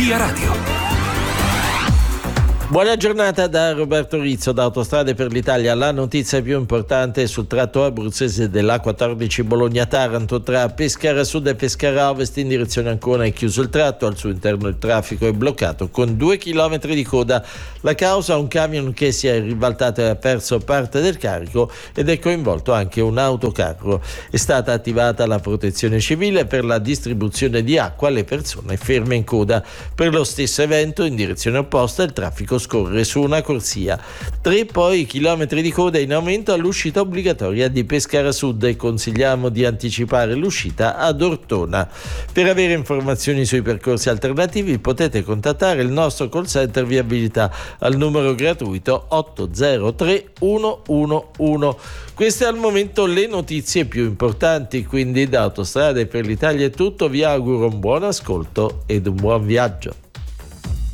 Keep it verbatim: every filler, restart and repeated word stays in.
Via Radio. Buona giornata da Roberto Rizzo da Autostrade per l'Italia. La notizia più importante sul tratto abruzzese dell'A quattordici Bologna-Taranto tra Pescara Sud e Pescara Ovest in direzione Ancona è chiuso il tratto, al suo interno il traffico è bloccato con due chilometri di coda. La causa: un camion che si è ribaltato e ha perso parte del carico ed è coinvolto anche un autocarro. È stata attivata la protezione civile per la distribuzione di acqua alle persone ferme in coda. Per lo stesso evento in direzione opposta il traffico scorre su una corsia. Tre poi chilometri di coda in aumento all'uscita obbligatoria di Pescara Sud e consigliamo di anticipare l'uscita ad Ortona. Per avere informazioni sui percorsi alternativi potete contattare il nostro call center viabilità al numero gratuito otto zero tre uno uno uno. Queste al momento le notizie più importanti, quindi da Autostrade per l'Italia è tutto. Vi auguro un buon ascolto ed un buon viaggio.